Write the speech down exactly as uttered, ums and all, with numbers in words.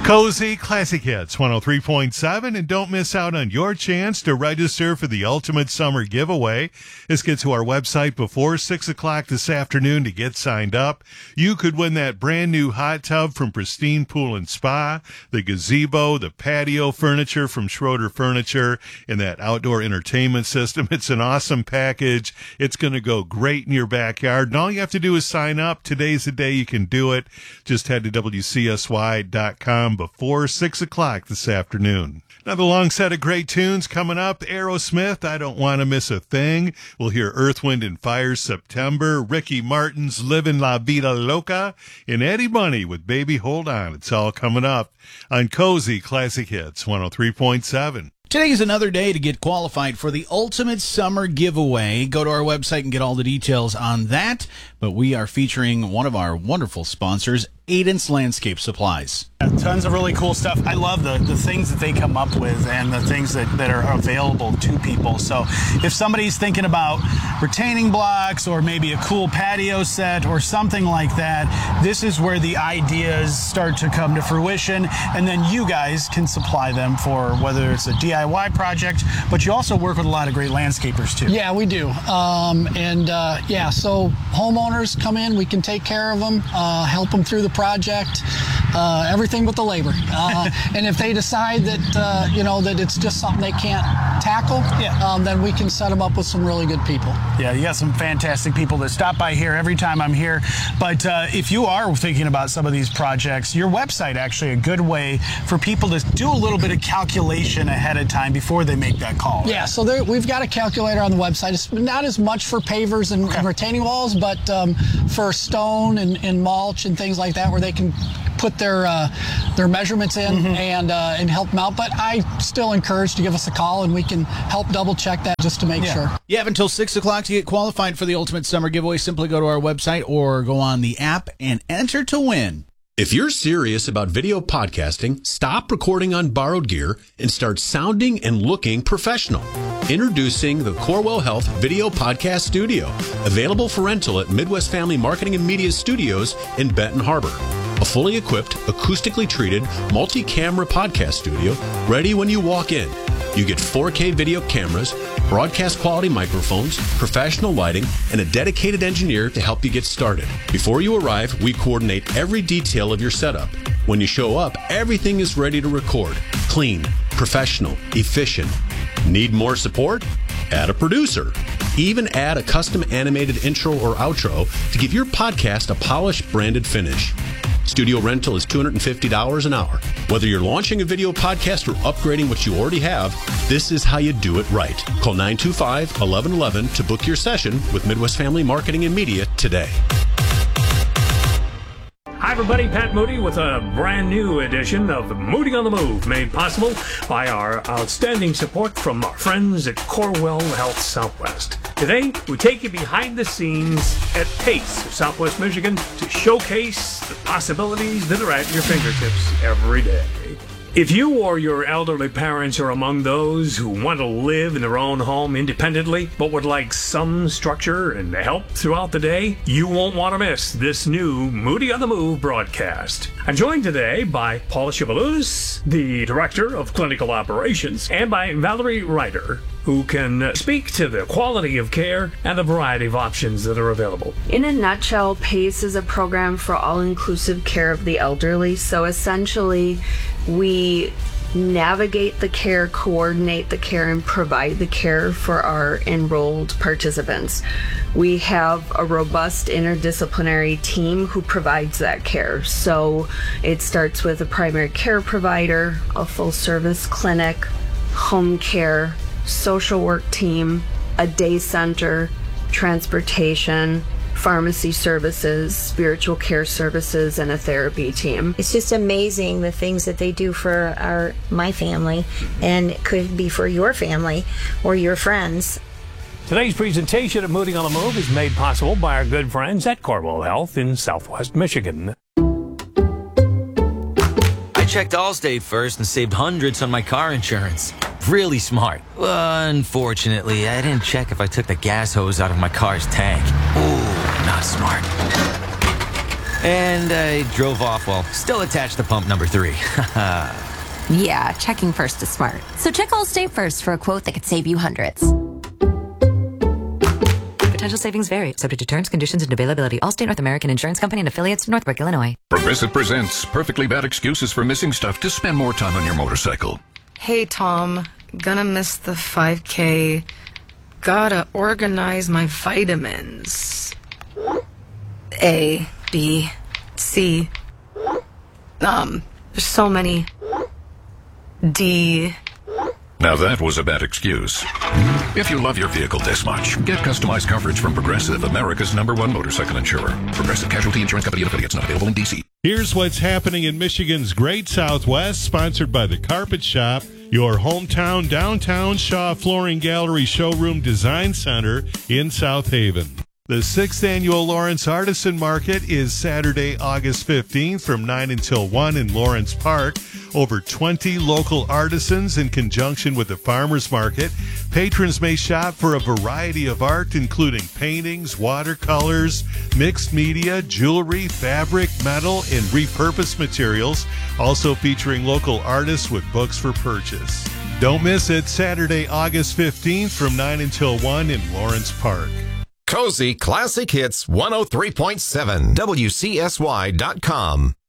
Cozy Classic Hits one oh three point seven, and don't miss out on your chance to register for the Ultimate Summer Giveaway. Just get to our website before six o'clock this afternoon to get signed up. You could win that brand new hot tub from Pristine Pool and Spa, the gazebo, the patio furniture from Schroeder Furniture, and that outdoor entertainment system. It's an awesome package. It's going to go great in your backyard, and all you have to do is sign up. Today's the day you can do it. Just head to W C S Y dot com before six o'clock this afternoon. Another long set of great tunes coming up. Aerosmith, I Don't Want to Miss a Thing. We'll hear Earth, Wind and Fire's September. Ricky Martin's Livin' La Vida Loca. And Eddie Money with Baby Hold On. It's all coming up on Cozy Classic Hits one oh three point seven. Today is another day to get qualified for the Ultimate Summer Giveaway. Go to our website and get all the details on that. But we are featuring one of our wonderful sponsors, Aiden's Landscape Supplies. Yeah, tons of really cool stuff. I love the, the things that they come up with and the things that, that are available to people. So if somebody's thinking about retaining blocks or maybe a cool patio set or something like that, this is where the ideas start to come to fruition, and then you guys can supply them for whether it's a D I Y project, but you also work with a lot of great landscapers too. Yeah, we do. Um, and uh, yeah, so homeowners come in, we can take care of them, uh, help them through the project, uh, everything but the labor. Uh, and if they decide that, uh, you know, that it's just something they can't tackle, yeah. um, then we can set them up with some really good people. Yeah, you got some fantastic people that stop by here every time I'm here. But uh, if you are thinking about some of these projects, your website actually a good way for people to do a little bit of calculation ahead of time before they make that call. Yeah, so there, we've got a calculator on the website. It's not as much for pavers and, okay. and retaining walls, but um, for stone and, and mulch and things like that, where they can put their uh, their measurements in mm-hmm. and uh, and help them out. But I still encourage to give us a call, and we can help double check that just to make yeah. sure. You have until six o'clock to get qualified for the Ultimate Summer Giveaway. Simply go to our website or go on the app and enter to win. If you're serious about video podcasting, stop recording on borrowed gear and start sounding and looking professional. Introducing the Corwell Health Video Podcast Studio, available for rental at Midwest Family Marketing and Media Studios in Benton Harbor. A fully equipped, acoustically treated, multi-camera podcast studio ready when you walk in. You get four K video cameras, broadcast quality microphones, professional lighting, and a dedicated engineer to help you get started. Before you arrive, we coordinate every detail of your setup. When you show up, everything is ready to record. Clean, professional, efficient. Need more support? Add a producer. Even add a custom animated intro or outro to give your podcast a polished, branded finish. Studio rental is two hundred fifty dollars an hour. Whether you're launching a video podcast or upgrading what you already have, this is how you do it right. Call nine two five, one one one one to book your session with Midwest Family Marketing and Media today. Hi everybody, Pat Moody with a brand new edition of Moody on the Move, made possible by our outstanding support from our friends at Corwell Health Southwest. Today, we take you behind the scenes at PACE of Southwest Michigan to showcase the possibilities that are at your fingertips every day. If you or your elderly parents are among those who want to live in their own home independently, but would like some structure and help throughout the day, you won't want to miss this new Moody on the Move broadcast. I'm joined today by Paula Chivalous, the Director of Clinical Operations, and by Valerie Ryder, who can speak to the quality of care and the variety of options that are available. In a nutshell, PACE is a program for all-inclusive care of the elderly. So essentially, we navigate the care, coordinate the care, and provide the care for our enrolled participants. We have a robust interdisciplinary team who provides that care. So it starts with a primary care provider, a full-service clinic, home care, social work team, a day center, transportation, pharmacy services, spiritual care services, and a therapy team. It's just amazing the things that they do for our my family, and it could be for your family or your friends. Today's presentation of Moody on the Move is made possible by our good friends at Corwell Health in Southwest Michigan. I checked Allstate first and saved hundreds on my car insurance. Really smart. Unfortunately, I didn't check if I took the gas hose out of my car's tank. Ooh, not smart. And I drove off while still attached to pump number three. Yeah, checking first is smart. So check Allstate first for a quote that could save you hundreds. Potential savings vary, subject to terms, conditions, and availability. Allstate North American Insurance Company and affiliates, Northbrook, Illinois. Progressive presents perfectly bad excuses for missing stuff to spend more time on your motorcycle. Hey, Tom. Gonna miss the five K. Gotta organize my vitamins. A, B, C. Um, there's so many. D. Now that was a bad excuse. If you love your vehicle this much, get customized coverage from Progressive, America's number one motorcycle insurer. Progressive Casualty Insurance Company and affiliates, not available in D C. Here's what's happening in Michigan's Great Southwest, sponsored by The Carpet Shop, your hometown downtown Shaw Flooring Gallery Showroom Design Center in South Haven. The sixth annual Lawrence Artisan Market is Saturday, August fifteenth from nine until one in Lawrence Park. Over twenty local artisans in conjunction with the farmers market. Patrons may shop for a variety of art, including paintings, watercolors, mixed media, jewelry, fabric, metal, and repurposed materials, also featuring local artists with books for purchase. Don't miss it, Saturday, August fifteenth from nine until one in Lawrence Park. Cozy Classic Hits one oh three point seven W C S Y dot com.